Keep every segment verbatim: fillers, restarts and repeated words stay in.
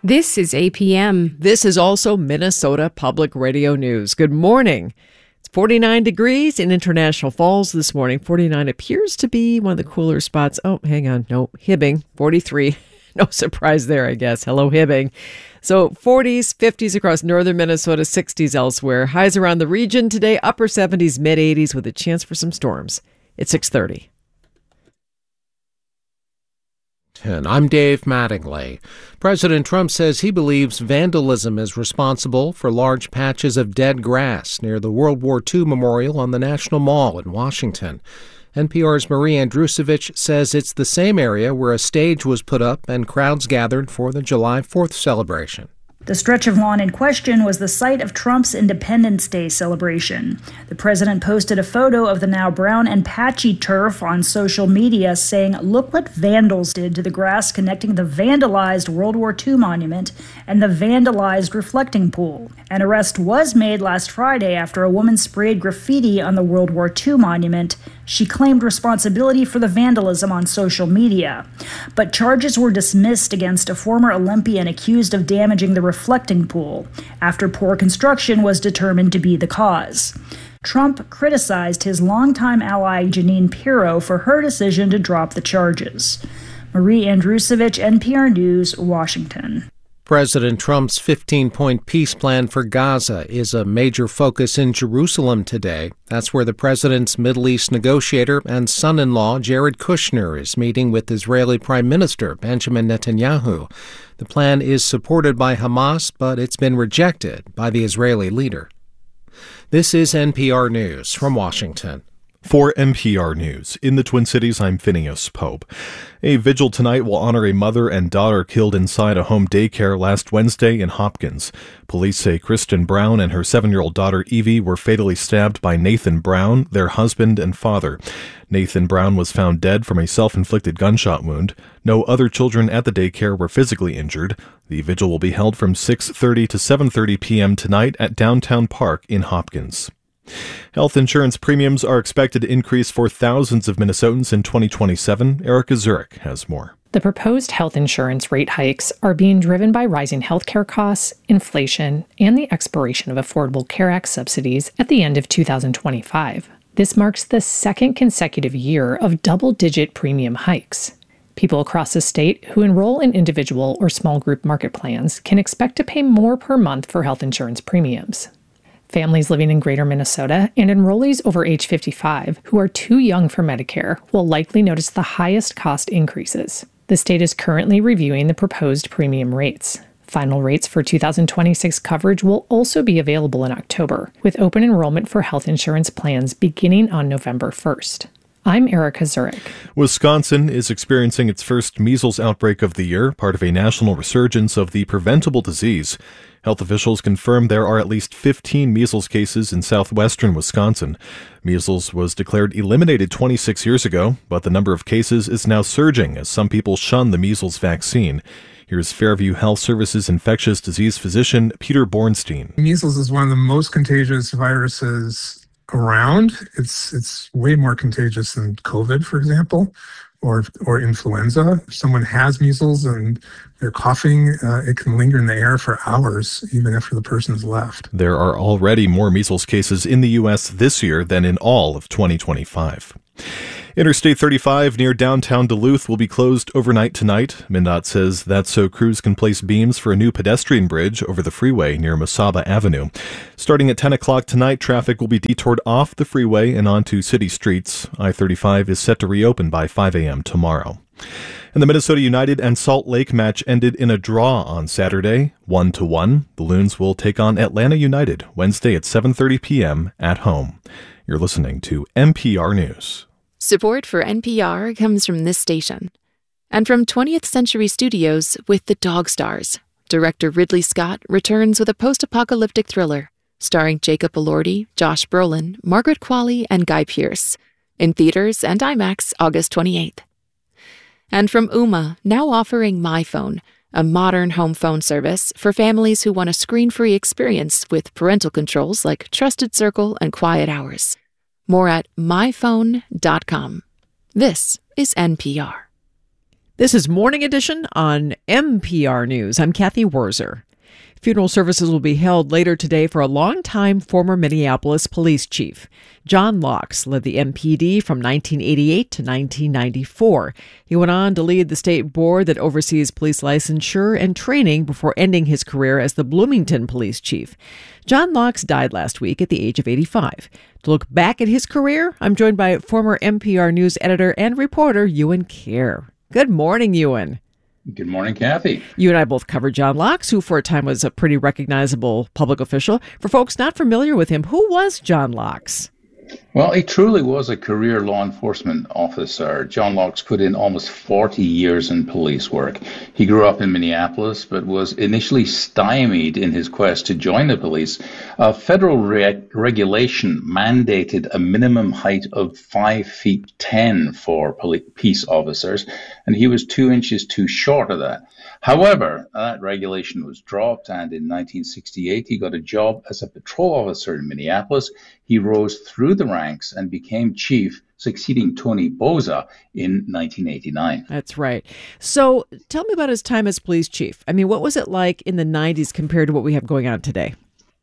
This is A P M. This is also Minnesota Public Radio News. Good morning. It's forty-nine degrees in International Falls this morning. forty-nine appears to be one of the cooler spots. Oh, hang on. No, Hibbing, forty-three. No surprise there, I guess. Hello, Hibbing. So forties, fifties across northern Minnesota, sixties elsewhere. Highs around the region today, upper seventies, mid eighties with a chance for some storms. It's six thirty. And I'm Dave Mattingly. President Trump says he believes vandalism is responsible for large patches of dead grass near the World War Two Memorial on the National Mall in Washington. N P R's Marie Andrusevich says it's the same area where a stage was put up and crowds gathered for the July fourth celebration. The stretch of lawn in question was the site of Trump's Independence Day celebration. The president posted a photo of the now brown and patchy turf on social media saying, "Look what vandals did to the grass connecting the vandalized World War Two monument and the vandalized reflecting pool." An arrest was made last Friday after a woman sprayed graffiti on the World War Two monument. She claimed responsibility for the vandalism on social media. But charges were dismissed against a former Olympian accused of damaging the reflecting pool after poor construction was determined to be the cause. Trump criticized his longtime ally Jeanine Pirro for her decision to drop the charges. Marie Andrusevich, N P R News, Washington. President Trump's fifteen-point peace plan for Gaza is a major focus in Jerusalem today. That's where the president's Middle East negotiator and son-in-law, Jared Kushner, is meeting with Israeli Prime Minister Benjamin Netanyahu. The plan is supported by Hamas, but it's been rejected by the Israeli leader. This is N P R News from Washington. For N P R News, in the Twin Cities, I'm Phineas Pope. A vigil tonight will honor a mother and daughter killed inside a home daycare last Wednesday in Hopkins. Police say Kristen Brown and her seven-year-old daughter Evie were fatally stabbed by Nathan Brown, their husband and father. Nathan Brown was found dead from a self-inflicted gunshot wound. No other children at the daycare were physically injured. The vigil will be held from six thirty to seven thirty p.m. tonight at Downtown Park in Hopkins. Health insurance premiums are expected to increase for thousands of Minnesotans in twenty twenty-seven. Erica Zurich has more. The proposed health insurance rate hikes are being driven by rising healthcare costs, inflation, and the expiration of Affordable Care Act subsidies at the end of two thousand twenty-five. This marks the second consecutive year of double-digit premium hikes. People across the state who enroll in individual or small group market plans can expect to pay more per month for health insurance premiums. Families living in Greater Minnesota and enrollees over age fifty-five who are too young for Medicare will likely notice the highest cost increases. The state is currently reviewing the proposed premium rates. Final rates for two thousand twenty-six coverage will also be available in October, with open enrollment for health insurance plans beginning on November first. I'm Erica Zurich. Wisconsin is experiencing its first measles outbreak of the year, part of a national resurgence of the preventable disease. Health officials confirm there are at least fifteen measles cases in southwestern Wisconsin. Measles was declared eliminated twenty-six years ago, but the number of cases is now surging as some people shun the measles vaccine. Here's Fairview Health Services infectious disease physician Peter Bornstein. Measles is one of the most contagious viruses around. It's it's way more contagious than COVID, for example, or or influenza. If someone has measles and they're coughing, uh, it can linger in the air for hours, even after the person's left. There are already more measles cases in the U S this year than in all of twenty twenty-five. Interstate thirty-five near downtown Duluth will be closed overnight tonight. MnDOT says that's so crews can place beams for a new pedestrian bridge over the freeway near Mesaba Avenue. Starting at ten o'clock tonight, traffic will be detoured off the freeway and onto city streets. I thirty-five is set to reopen by five a.m. tomorrow. And the Minnesota United and Salt Lake match ended in a draw on Saturday, one to one. The Loons will take on Atlanta United Wednesday at seven thirty p.m. at home. You're listening to N P R News. Support for N P R comes from this station and from twentieth Century Studios with The Dog Stars. Director Ridley Scott returns with a post-apocalyptic thriller starring Jacob Elordi, Josh Brolin, Margaret Qualley, and Guy Pearce. In theaters and IMAX August twenty-eighth. And from Ooma, now offering MyPhone, a modern home phone service for families who want a screen-free experience with parental controls like Trusted Circle and Quiet Hours. More at my phone dot com. This is N P R. This is Morning Edition on N P R News. I'm Kathy Wurzer. Funeral services will be held later today for a longtime former Minneapolis police chief. John Laux led the M P D from nineteen eighty-eight to nineteen ninety-four. He went on to lead the state board that oversees police licensure and training before ending his career as the Bloomington police chief. John Laux died last week at the age of eighty-five. To look back at his career, I'm joined by former N P R News editor and reporter Ewan Kerr. Good morning, Ewan. Good morning, Kathy. You and I both covered John Laux, who for a time was a pretty recognizable public official. For folks not familiar with him, who was John Laux? Well, he truly was a career law enforcement officer. John Laux put in almost forty years in police work. He grew up in Minneapolis, but was initially stymied in his quest to join the police. A federal re- regulation mandated a minimum height of five feet ten for poli- peace officers, and he was two inches too short of that. However, that regulation was dropped, and in nineteen sixty-eight, he got a job as a patrol officer in Minneapolis. He rose through the ranks and became chief, succeeding Tony Bouza in nineteen eighty-nine. That's right. So tell me about his time as police chief. I mean, what was it like in the nineties compared to what we have going on today?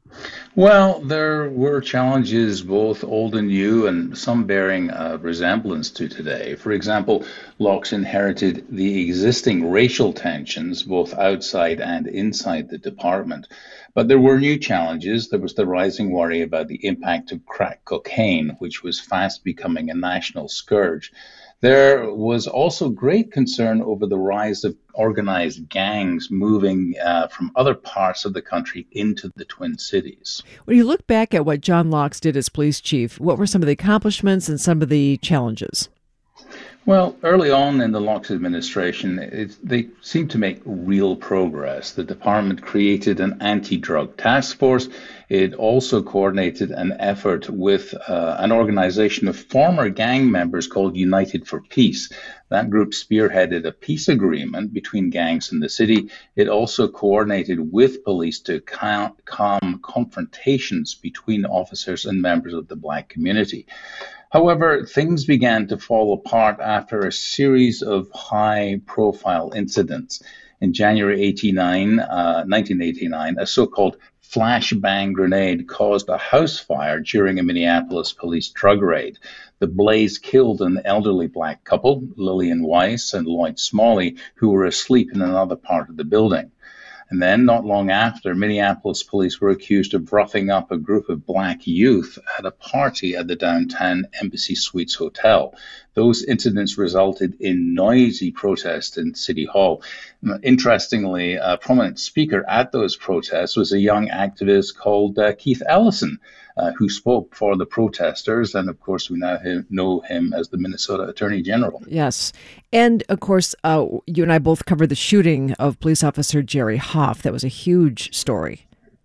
Well, there were challenges, both old and new, and some bearing a resemblance to today. For example, Laux inherited the existing racial tensions, both outside and inside the department. But there were new challenges. There was the rising worry about the impact of crack cocaine, which was fast becoming a national scourge. There was also great concern over the rise of organized gangs moving uh, from other parts of the country into the Twin Cities. When you look back at what John Laux did as police chief, what were some of the accomplishments and some of the challenges? Well, early on in the Laux administration, it, they seemed to make real progress. The department created an anti-drug task force. It also coordinated an effort with uh, an organization of former gang members called United for Peace. That group spearheaded a peace agreement between gangs in the city. It also coordinated with police to calm, calm confrontations between officers and members of the Black community. However, things began to fall apart after a series of high-profile incidents. In January eighty-nine, uh, nineteen eighty-nine, a so-called flashbang grenade caused a house fire during a Minneapolis police drug raid. The blaze killed an elderly Black couple, Lillian Weiss and Lloyd Smalley, who were asleep in another part of the building. And then, not long after, Minneapolis police were accused of roughing up a group of Black youth at a party at the downtown Embassy Suites Hotel. Those incidents resulted in noisy protests in City Hall. Interestingly, a prominent speaker at those protests was a young activist called uh, Keith Ellison, uh, who spoke for the protesters. And of course, we now have, know him as the Minnesota Attorney General. Yes. And of course, uh, you and I both covered the shooting of police officer Jerry Hoff. That was a huge story.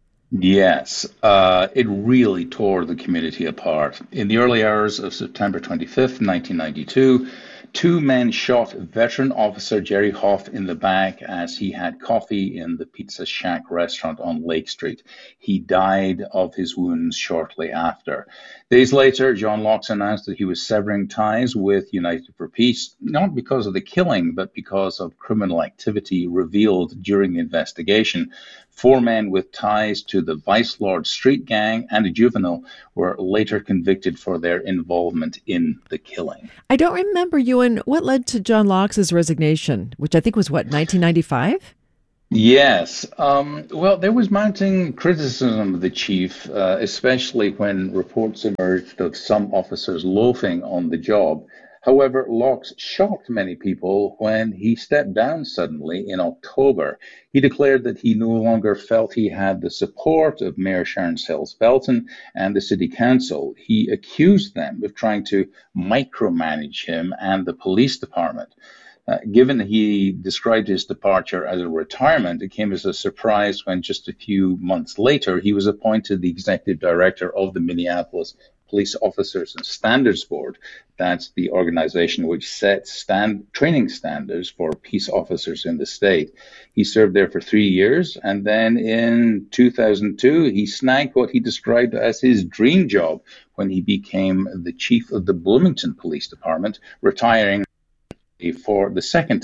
Yes, uh, it really tore the community apart. In the early hours of September twenty-fifth, nineteen ninety-two, two men shot veteran officer Jerry Hoff in the back as he had coffee in the Pizza Shack restaurant on Lake Street. He died of his wounds shortly after. Days later, John Laux announced that he was severing ties with United for Peace, not because of the killing, but because of criminal activity revealed during the investigation. Four men with ties to the Vice Lord Street Gang and a juvenile were later convicted for their involvement in the killing. I don't remember, Ewan, what led to John Laux' resignation, which I think was, what, nineteen ninety-five? Yes. Um, well, there was mounting criticism of the chief, uh, especially when reports emerged of some officers loafing on the job. However, Laux shocked many people when he stepped down suddenly in October. He declared that he no longer felt he had the support of Mayor Sharon Sells Belton and the city council. He accused them of trying to micromanage him and the police department. Uh, given he described his departure as a retirement, it came as a surprise when just a few months later he was appointed the executive director of the Minneapolis Police Officers and Standards Board. That's the organization which sets stand, training standards for peace officers in the state. He served there for three years, and then in two thousand two, he snagged what he described as his dream job when he became the chief of the Bloomington Police Department, retiring for the second time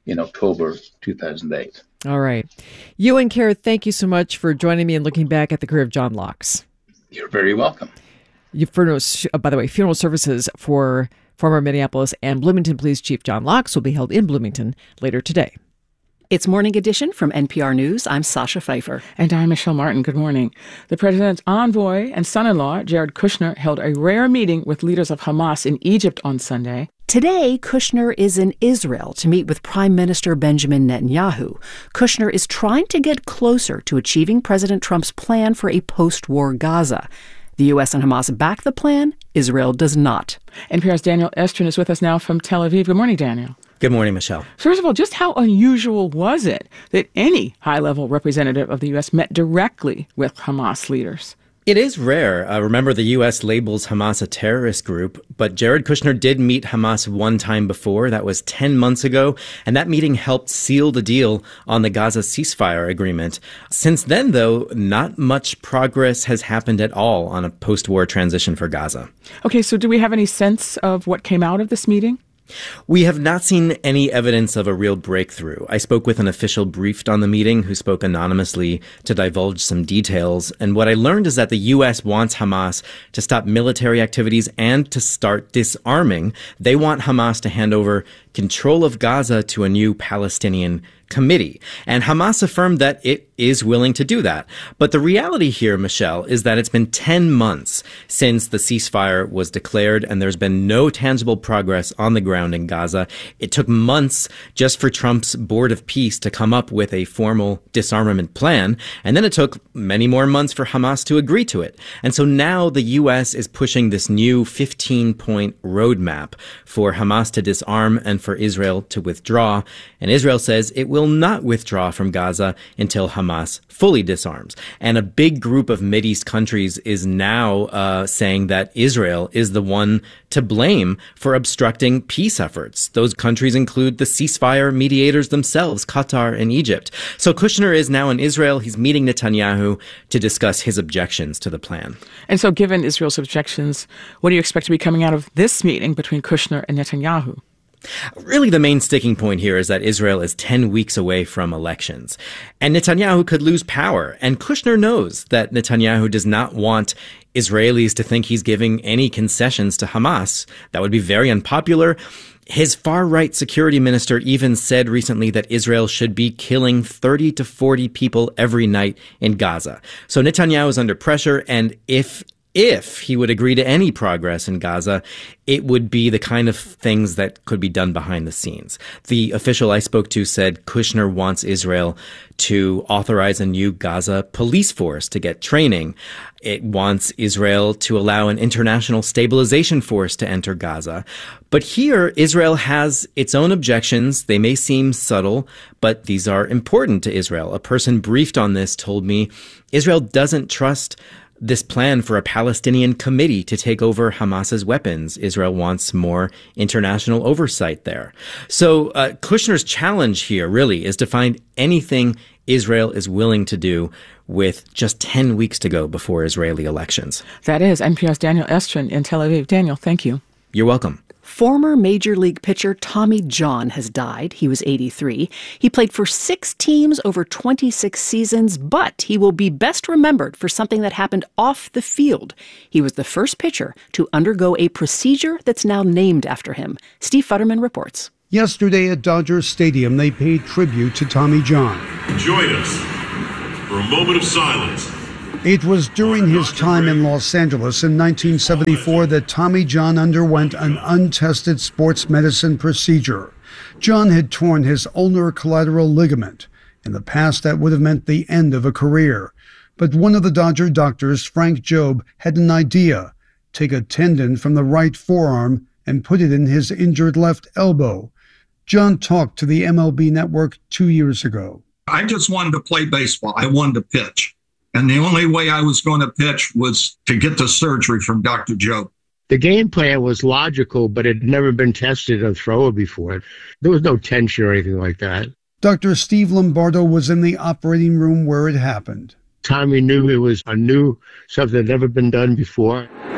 in October two thousand eight. All right. Ewan Kerr, thank you so much for joining me and looking back at the career of John Locks. You're very welcome. You, funeral, uh, by the way, funeral services for former Minneapolis and Bloomington Police Chief John Locks will be held in Bloomington later today. It's Morning Edition from N P R News. I'm Sasha Pfeiffer. And I'm Michelle Martin. Good morning. The president's envoy and son-in-law, Jared Kushner, held a rare meeting with leaders of Hamas in Egypt on Sunday. Today, Kushner is in Israel to meet with Prime Minister Benjamin Netanyahu. Kushner is trying to get closer to achieving President Trump's plan for a post-war Gaza. The U S and Hamas back the plan. Israel does not. N P R's Daniel Estrin is with us now from Tel Aviv. Good morning, Daniel. Good morning, Michelle. First of all, just how unusual was it that any high-level representative of the U S met directly with Hamas leaders? It is rare. Uh, remember, the U S labels Hamas a terrorist group, but Jared Kushner did meet Hamas one time before. That was ten months ago, and that meeting helped seal the deal on the Gaza ceasefire agreement. Since then, though, not much progress has happened at all on a post-war transition for Gaza. Okay, so do we have any sense of what came out of this meeting? We have not seen any evidence of a real breakthrough. I spoke with an official briefed on the meeting who spoke anonymously to divulge some details. And what I learned is that the U S wants Hamas to stop military activities and to start disarming. They want Hamas to hand over control of Gaza to a new Palestinian committee. And Hamas affirmed that it is willing to do that. But the reality here, Michelle, is that it's been ten months since the ceasefire was declared, and there's been no tangible progress on the ground in Gaza. It took months just for Trump's Board of Peace to come up with a formal disarmament plan, and then it took many more months for Hamas to agree to it. And so now the U S is pushing this new fifteen-point roadmap for Hamas to disarm and for Israel to withdraw. And Israel says it will not withdraw from Gaza until Hamas fully disarms. And a big group of Mideast countries is now uh, saying that Israel is the one to blame for obstructing peace efforts. Those countries include the ceasefire mediators themselves, Qatar and Egypt. So Kushner is now in Israel. He's meeting Netanyahu to discuss his objections to the plan. And so given Israel's objections, what do you expect to be coming out of this meeting between Kushner and Netanyahu? Really, the main sticking point here is that Israel is ten weeks away from elections, and Netanyahu could lose power. And Kushner knows that Netanyahu does not want Israelis to think he's giving any concessions to Hamas. That would be very unpopular. His far-right security minister even said recently that Israel should be killing thirty to forty people every night in Gaza. So Netanyahu is under pressure, and if If he would agree to any progress in Gaza, it would be the kind of things that could be done behind the scenes. The official I spoke to said Kushner wants Israel to authorize a new Gaza police force to get training. It wants Israel to allow an international stabilization force to enter Gaza. But here, Israel has its own objections. They may seem subtle, but these are important to Israel. A person briefed on this told me Israel doesn't trust this plan for a Palestinian committee to take over Hamas's weapons. Israel wants more international oversight there. So uh, Kushner's challenge here really is to find anything Israel is willing to do with just ten weeks to go before Israeli elections. That is N P R's Daniel Estrin in Tel Aviv. Daniel, thank you. You're welcome. Former Major League pitcher Tommy John has died. He was eighty-three. He played for six teams over twenty-six seasons, but he will be best remembered for something that happened off the field. He was the first pitcher to undergo a procedure that's now named after him. Steve Futterman reports. Yesterday at Dodger Stadium, they paid tribute to Tommy John. Join us for a moment of silence. It was during his time in Los Angeles in nineteen seventy-four that Tommy John underwent an untested sports medicine procedure. John had torn his ulnar collateral ligament. In the past, that would have meant the end of a career. But one of the Dodger doctors, Frank Jobe, had an idea. Take a tendon from the right forearm and put it in his injured left elbow. John talked to the M L B Network two years ago. I just wanted to play baseball. I wanted to pitch. And the only way I was going to pitch was to get the surgery from Doctor Jobe. The game plan was logical, but it had never been tested on thrower before. There was no tension or anything like that. Doctor Steve Lombardo was in the operating room where it happened. Tommy knew it was a new, something that had never been done before.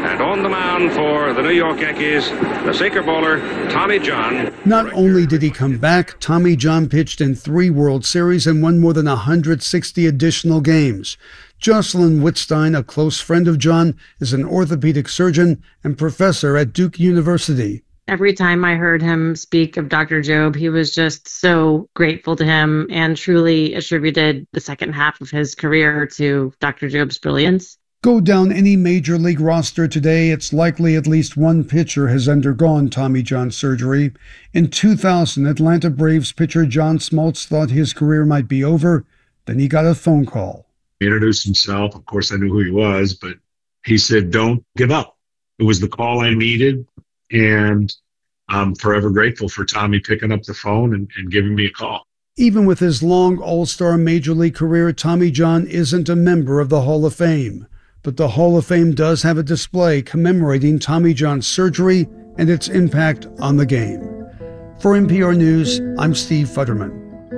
And on the mound for the New York Yankees, the sinker bowler, Tommy John. Not only did he come back, Tommy John pitched in three World Series and won more than one hundred sixty additional games. Jocelyn Wittstein, a close friend of John, is an orthopedic surgeon and professor at Duke University. Every time I heard him speak of Doctor Jobe, he was just so grateful to him and truly attributed the second half of his career to Doctor Jobe's brilliance. Go down any major league roster today, it's likely at least one pitcher has undergone Tommy John surgery. In two thousand, Atlanta Braves pitcher John Smoltz thought his career might be over. Then he got a phone call. He introduced himself. Of course, I knew who he was, but he said, "Don't give up." It was the call I needed, and I'm forever grateful for Tommy picking up the phone and, and giving me a call. Even with his long All-Star Major League career, Tommy John isn't a member of the Hall of Fame. But the Hall of Fame does have a display commemorating Tommy John's surgery and its impact on the game. For N P R News, I'm Steve Futterman.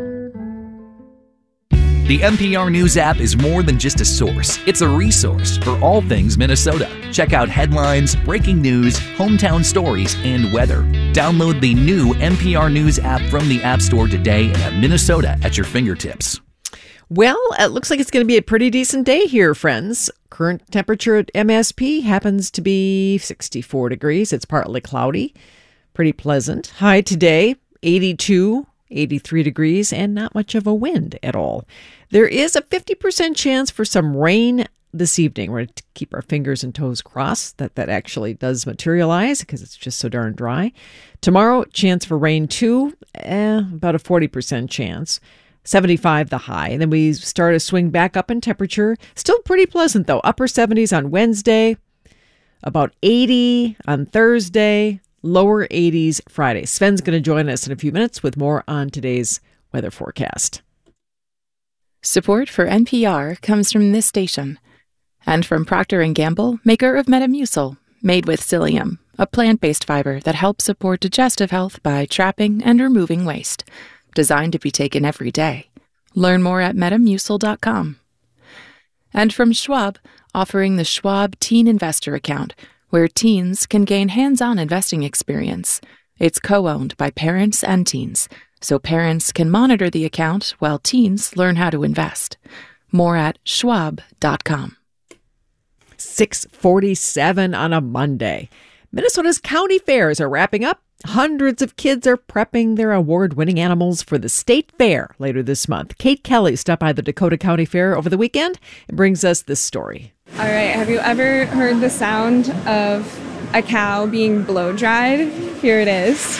The N P R News app is more than just a source. It's a resource for all things Minnesota. Check out headlines, breaking news, hometown stories, and weather. Download the new N P R News app from the App Store today and have Minnesota at your fingertips. Well, it looks like it's going to be a pretty decent day here, friends. Current temperature at M S P happens to be sixty-four degrees. It's partly cloudy. Pretty pleasant. High today, eighty-two, eighty-three degrees, and not much of a wind at all. There is a fifty percent chance for some rain this evening. We're going to keep our fingers and toes crossed that that actually does materialize because it's just so darn dry. Tomorrow, chance for rain too, eh, about a forty percent chance. seventy-five the high. And then we start to swing back up in temperature. Still pretty pleasant though. Upper seventies on Wednesday, about eighty on Thursday, lower eighties Friday. Sven's going to join us in a few minutes with more on today's weather forecast. Support for N P R comes from this station and from Procter and Gamble, maker of Metamucil, made with psyllium, a plant-based fiber that helps support digestive health by trapping and removing waste. Designed to be taken every day. Learn more at metamucil dot com. And from Schwab, offering the Schwab Teen Investor Account, where teens can gain hands-on investing experience. It's co-owned by parents and teens, so parents can monitor the account while teens learn how to invest. More at schwab dot com. six forty-seven on a Monday. Minnesota's county fairs are wrapping up. Hundreds of kids are prepping their award-winning animals for the state fair later this month. Kate Kelly stopped by the Dakota County Fair over the weekend and brings us this story. All right, have you ever heard the sound of a cow being blow-dried? Here it is.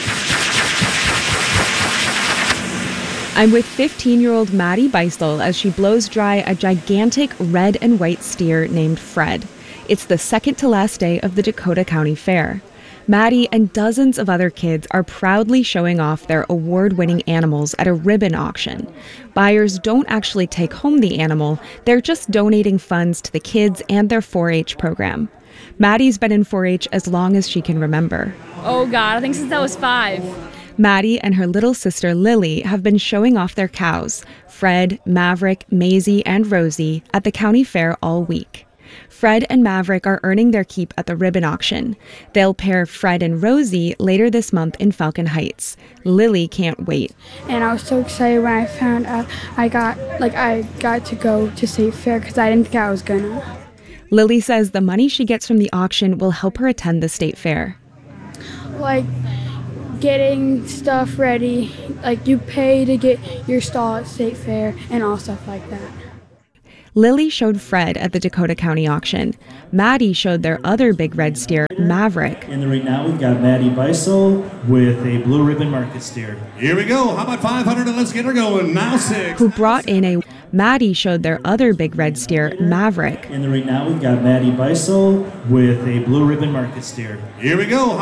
I'm with fifteen-year-old Maddie Beistel as she blows dry a gigantic red and white steer named Fred. It's the second to last day of the Dakota County Fair. Maddie and dozens of other kids are proudly showing off their award-winning animals at a ribbon auction. Buyers don't actually take home the animal, they're just donating funds to the kids and their four H program. Maddie's been in four H as long as she can remember. Oh God, I think since I was five. Maddie and her little sister Lily have been showing off their cows, Fred, Maverick, Maisie, and Rosie, at the county fair all week. Fred and Maverick are earning their keep at the ribbon auction. They'll pair Fred and Rosie later this month in Falcon Heights. Lily can't wait. And I was so excited when I found out I got like I got to go to State Fair because I didn't think I was gonna. Lily says the money she gets from the auction will help her attend the state fair. Like getting stuff ready, like you pay to get your stall at State Fair and all stuff like that. Lily showed Fred at the Dakota County auction. Maddie showed their other big red steer, Maverick. And right now we've got Maddie Beisel with a blue ribbon market steer. Here we go. How about five hundred and let's get her going. Now six. Who brought in a... Maddie showed their other big red steer, Maverick. And right now we've got Maddie Beisel with a blue ribbon market steer. Here we go.